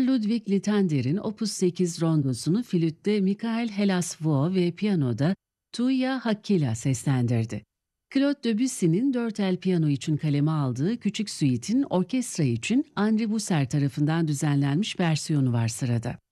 Ludwig Littender'in Opus 8 rondosunu flütte Michael Helas-Vo ve piyanoda Tuija Hakkila seslendirdi. Claude Debussy'nin 4 el piyano için kaleme aldığı küçük süitin orkestra için André Busser tarafından düzenlenmiş versiyonu var sırada.